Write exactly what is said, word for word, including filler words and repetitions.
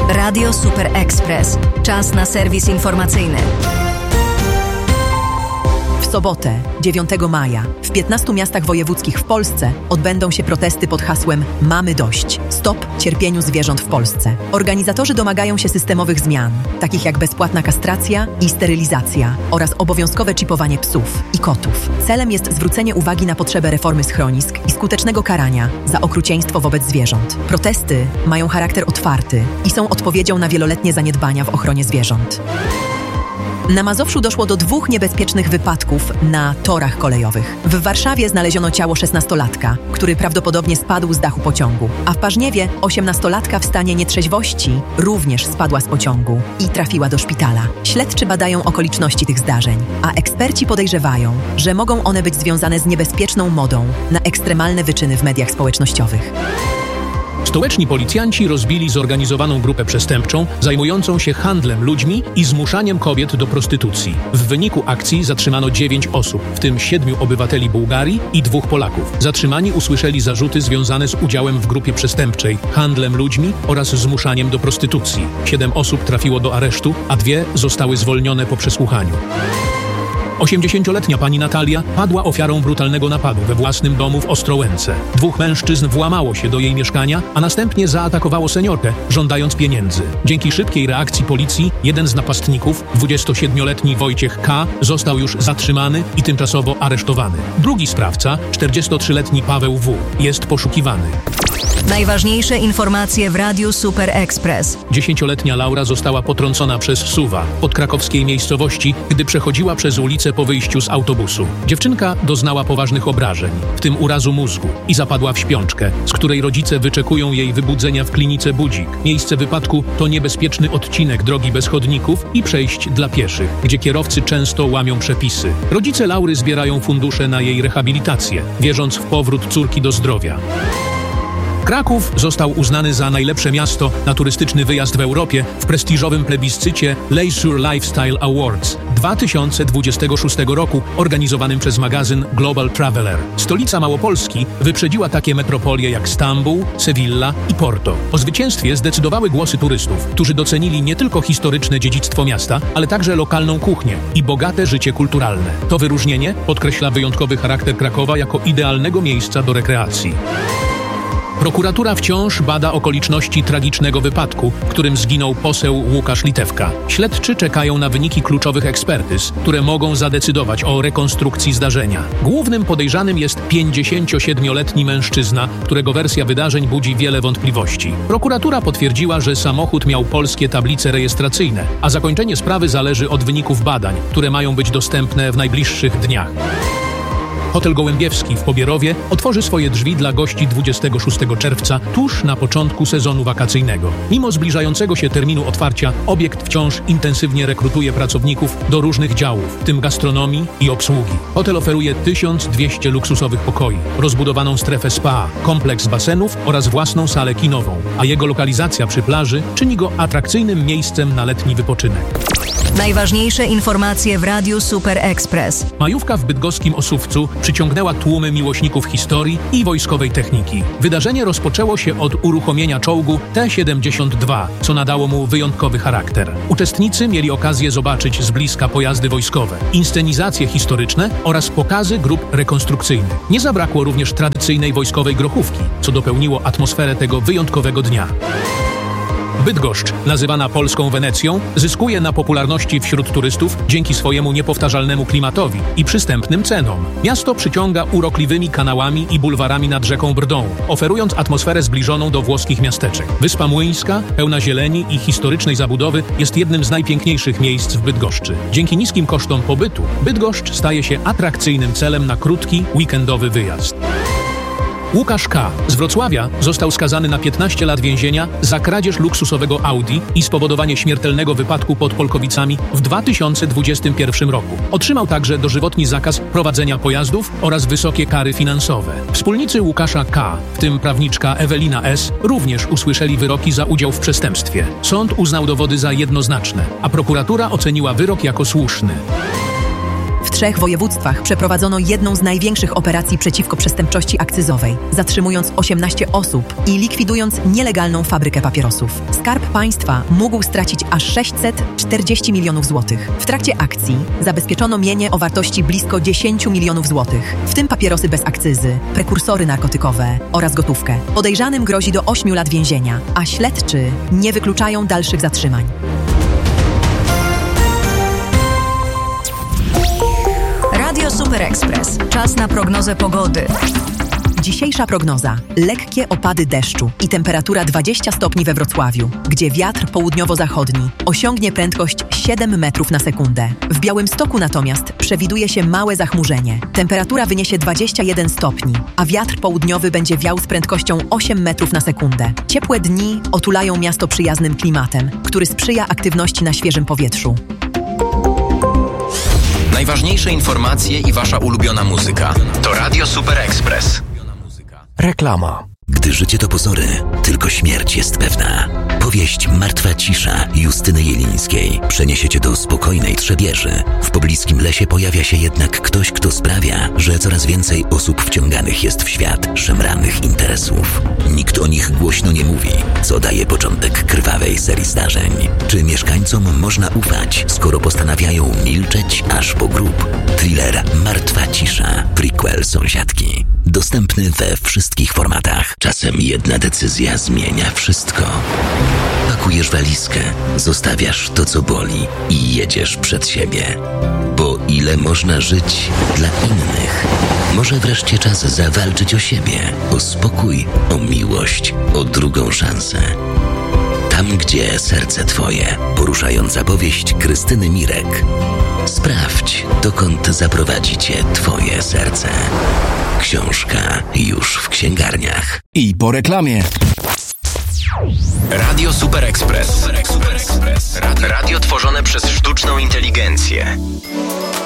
Radio Super Express. Czas na serwis informacyjny. W sobotę, dziewiątego maja, w piętnastu miastach wojewódzkich w Polsce odbędą się protesty pod hasłem Mamy dość. Stop cierpieniu zwierząt w Polsce. Organizatorzy domagają się systemowych zmian, takich jak bezpłatna kastracja i sterylizacja oraz obowiązkowe czipowanie psów i kotów. Celem jest zwrócenie uwagi na potrzebę reformy schronisk i skutecznego karania za okrucieństwo wobec zwierząt. Protesty mają charakter otwarty i są odpowiedzią na wieloletnie zaniedbania w ochronie zwierząt. Na Mazowszu doszło do dwóch niebezpiecznych wypadków na torach kolejowych. W Warszawie znaleziono ciało szesnastolatka, który prawdopodobnie spadł z dachu pociągu, a w Parzniewie osiemnastolatka w stanie nietrzeźwości również spadła z pociągu i trafiła do szpitala. Śledczy badają okoliczności tych zdarzeń, a eksperci podejrzewają, że mogą one być związane z niebezpieczną modą na ekstremalne wyczyny w mediach społecznościowych. Stołeczni policjanci rozbili zorganizowaną grupę przestępczą zajmującą się handlem ludźmi i zmuszaniem kobiet do prostytucji. W wyniku akcji zatrzymano dziewięć osób, w tym siedmiu obywateli Bułgarii i dwóch Polaków. Zatrzymani usłyszeli zarzuty związane z udziałem w grupie przestępczej, handlem ludźmi oraz zmuszaniem do prostytucji. Siedem osób trafiło do aresztu, a dwie zostały zwolnione po przesłuchaniu. osiemdziesięcioletnia pani Natalia padła ofiarą brutalnego napadu we własnym domu w Ostrołęce. Dwóch mężczyzn włamało się do jej mieszkania, a następnie zaatakowało seniorkę, żądając pieniędzy. Dzięki szybkiej reakcji policji jeden z napastników, dwudziestosiedmioletni Wojciech K., został już zatrzymany i tymczasowo aresztowany. Drugi sprawca, czterdziestotrzyletni Paweł W., jest poszukiwany. Najważniejsze informacje w Radiu Super Express. Dziesięcioletnia Laura została potrącona przez suwa w podkrakowskiej miejscowości, gdy przechodziła przez ulicę po wyjściu z autobusu. Dziewczynka doznała poważnych obrażeń, w tym urazu mózgu, i zapadła w śpiączkę, z której rodzice wyczekują jej wybudzenia w klinice Budzik. Miejsce wypadku to niebezpieczny odcinek drogi bez chodników i przejść dla pieszych, gdzie kierowcy często łamią przepisy. Rodzice Laury zbierają fundusze na jej rehabilitację, wierząc w powrót córki do zdrowia. Kraków został uznany za najlepsze miasto na turystyczny wyjazd w Europie w prestiżowym plebiscycie Leisure Lifestyle Awards dwa tysiące dwudziestego szóstego roku organizowanym przez magazyn Global Traveler. Stolica Małopolski wyprzedziła takie metropolie jak Stambuł, Sewilla i Porto. O zwycięstwie zdecydowały głosy turystów, którzy docenili nie tylko historyczne dziedzictwo miasta, ale także lokalną kuchnię i bogate życie kulturalne. To wyróżnienie podkreśla wyjątkowy charakter Krakowa jako idealnego miejsca do rekreacji. Prokuratura wciąż bada okoliczności tragicznego wypadku, w którym zginął poseł Łukasz Litewka. Śledczy czekają na wyniki kluczowych ekspertyz, które mogą zadecydować o rekonstrukcji zdarzenia. Głównym podejrzanym jest pięćdziesięciosiedmioletni mężczyzna, którego wersja wydarzeń budzi wiele wątpliwości. Prokuratura potwierdziła, że samochód miał polskie tablice rejestracyjne, a zakończenie sprawy zależy od wyników badań, które mają być dostępne w najbliższych dniach. Hotel Gołębiewski w Pobierowie otworzy swoje drzwi dla gości dwudziestego szóstego czerwca, tuż na początku sezonu wakacyjnego. Mimo zbliżającego się terminu otwarcia, obiekt wciąż intensywnie rekrutuje pracowników do różnych działów, w tym gastronomii i obsługi. Hotel oferuje tysiąc dwieście luksusowych pokoi, rozbudowaną strefę spa, kompleks basenów oraz własną salę kinową, a jego lokalizacja przy plaży czyni go atrakcyjnym miejscem na letni wypoczynek. Najważniejsze informacje w Radiu Super Express. Majówka w bydgoskim Osówcu przyciągnęła tłumy miłośników historii i wojskowej techniki. Wydarzenie rozpoczęło się od uruchomienia czołgu T siedemdziesiąt dwa, co nadało mu wyjątkowy charakter. Uczestnicy mieli okazję zobaczyć z bliska pojazdy wojskowe, inscenizacje historyczne oraz pokazy grup rekonstrukcyjnych. Nie zabrakło również tradycyjnej wojskowej grochówki, co dopełniło atmosferę tego wyjątkowego dnia. Bydgoszcz, nazywana polską Wenecją, zyskuje na popularności wśród turystów dzięki swojemu niepowtarzalnemu klimatowi i przystępnym cenom. Miasto przyciąga urokliwymi kanałami i bulwarami nad rzeką Brdą, oferując atmosferę zbliżoną do włoskich miasteczek. Wyspa Młyńska, pełna zieleni i historycznej zabudowy, jest jednym z najpiękniejszych miejsc w Bydgoszczy. Dzięki niskim kosztom pobytu, Bydgoszcz staje się atrakcyjnym celem na krótki, weekendowy wyjazd. Łukasz K. z Wrocławia został skazany na piętnaście lat więzienia za kradzież luksusowego Audi i spowodowanie śmiertelnego wypadku pod Polkowicami w dwa tysiące dwudziestym pierwszym roku. Otrzymał także dożywotni zakaz prowadzenia pojazdów oraz wysokie kary finansowe. Wspólnicy Łukasza K., w tym prawniczka Ewelina S., również usłyszeli wyroki za udział w przestępstwie. Sąd uznał dowody za jednoznaczne, a prokuratura oceniła wyrok jako słuszny. W trzech województwach przeprowadzono jedną z największych operacji przeciwko przestępczości akcyzowej, zatrzymując osiemnaście osób i likwidując nielegalną fabrykę papierosów. Skarb Państwa mógł stracić aż sześćset czterdzieści milionów złotych. W trakcie akcji zabezpieczono mienie o wartości blisko dziesięć milionów złotych, w tym papierosy bez akcyzy, prekursory narkotykowe oraz gotówkę. Podejrzanym grozi do ośmiu lat więzienia, a śledczy nie wykluczają dalszych zatrzymań. Radio Super Express. Czas na prognozę pogody. Dzisiejsza prognoza. Lekkie opady deszczu i temperatura dwadzieścia stopni we Wrocławiu, gdzie wiatr południowo-zachodni osiągnie prędkość siedem metrów na sekundę. W Białymstoku natomiast przewiduje się małe zachmurzenie. Temperatura wyniesie dwadzieścia jeden stopni, a wiatr południowy będzie wiał z prędkością osiem metrów na sekundę. Ciepłe dni otulają miasto przyjaznym klimatem, który sprzyja aktywności na świeżym powietrzu. Najważniejsze informacje i wasza ulubiona muzyka to Radio Super Express. Reklama. Gdy życie to pozory, tylko śmierć jest pewna. Powieść Martwa cisza Justyny Jelińskiej przeniesie cię do spokojnej Trzebieży. W pobliskim lesie pojawia się jednak ktoś, kto sprawia, że coraz więcej osób wciąganych jest w świat szemranych interesów. Nikt o nich głośno nie mówi, co daje początek krwawej serii zdarzeń. Czy mieszkańcom można ufać, skoro postanawiają milczeć aż po grób? Thriller Martwa cisza, prequel Sąsiadki. Dostępny we wszystkich formatach. Czasem jedna decyzja zmienia wszystko. Pakujesz walizkę, zostawiasz to, co boli i jedziesz przed siebie. Bo ile można żyć dla innych? Może wreszcie czas zawalczyć o siebie, o spokój, o miłość, o drugą szansę. Tam, gdzie serce twoje. Poruszająca powieść Krystyny Mirek. Sprawdź, dokąd zaprowadzi cię twoje serce. Książka już w księgarniach. I po reklamie. Radio Super Express. Radio tworzone przez sztuczną inteligencję.